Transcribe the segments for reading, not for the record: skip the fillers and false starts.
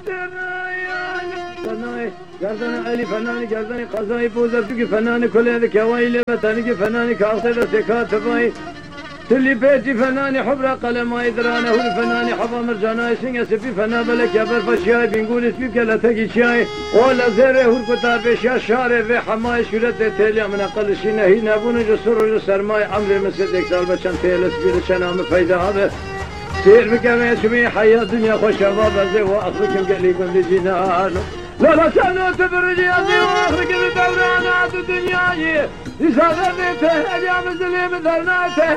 گردن علی فنانی گردن قضایی بوزر تو که فنانی کله که وایل وطنی که فنانی کاسه سکات وای تلی بیتی فنانی حبر قلمای درانه هول فنانی حبا مرجانای سینگ سپی فنا بلک یا برفشیای بینگول اسپی که لتگی چای اولا زره هول کتا بشیا شاره و حمای شورت تیلی من اقل شینهی نبونه جسور و سرمای عمر مثل دکتال بچن تیل سپیر چنام فیده ها سير بكم شمي حياة الدنيا خوش شباب زي واخركم قليكم بجنان لا لا سنو تبرج يا زي واخركم بدورانات الدنيا يسافر بيته اليوم زلي مثلناته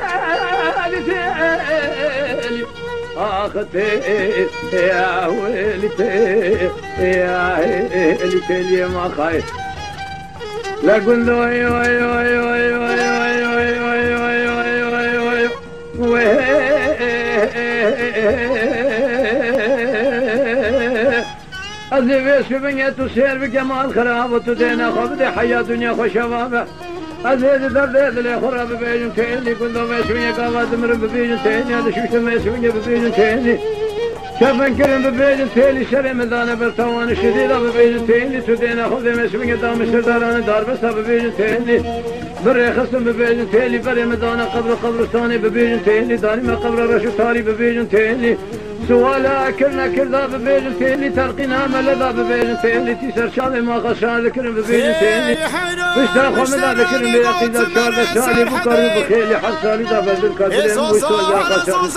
لتالي اختي يا ويلتي يا ويلتي ما خايف لا قل له وي وي وي وي وي وي وي وي وي وي أزيد شبنية تسير بجمال خراب وتدينا خبز حياة دنيا خوشبابة أزيد درد لي خراب ببيجن تاني كنت ما شوية قوات مر ببيجن تاني هذا شو ما شوية ببيجن تاني كفن كرم ببيجن تاني شر مدانة برتوان شديدة ببيجن تاني تدينا خبز ما شوية دام شداران دار بس ببيجن تاني بري خصم ببيجن تاني بري مدانة قبرستاني ببيجن تاني داني ما قبر رشو تاري ببيجن تاني سوالا كرنا كردا ببيجن تاني ترقينا ملدا ببيجن تاني تيسر شابي ما غشان ذكرن ببيجن تاني بشتا خمدا ذكرن بيقيدا شار بشالي بكر بخيلي حسالي دا بدل كادرين بوشتو جا خشان